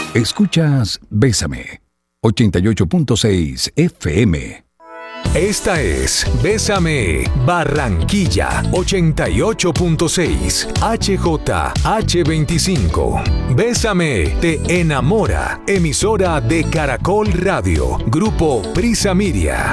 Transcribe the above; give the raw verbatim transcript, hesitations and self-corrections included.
Escuchas Bésame, ochenta y ocho punto seis F M. Esta es Bésame Barranquilla ochenta y ocho punto seis H J H veinticinco. Bésame te enamora. Emisora de Caracol Radio. Grupo Prisa Media.